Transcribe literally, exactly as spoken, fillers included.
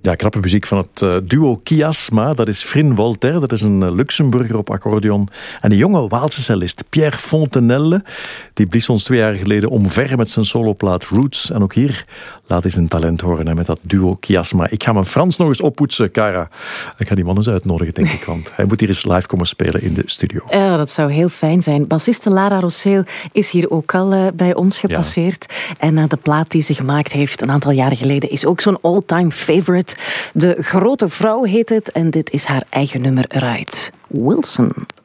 Ja, knappe muziek van het uh, duo Kiasma. Dat is Frin Voltaire, dat is een uh, Luxemburger op accordeon. En de jonge Waalse cellist Pierre Fontenelle, die blies ons twee jaar geleden omver met zijn soloplaat Roots. En ook hier laat hij zijn talent horen, hè, met dat duo Kiasma. Ik ga mijn Frans nog eens oppoetsen, Cara. Ik ga die man eens uitnodigen, denk ik, want hij moet hier eens live komen spelen in de studio. Ja, dat zou heel fijn zijn. Bassiste Lara Rosseel is hier ook al uh, bij ons gepasseerd. Ja. En uh, de plaat die ze gemaakt heeft een aantal jaren geleden is ook zo'n all-time favorite. De Grote Vrouw heet het en dit is haar eigen nummer eruit. Wilson.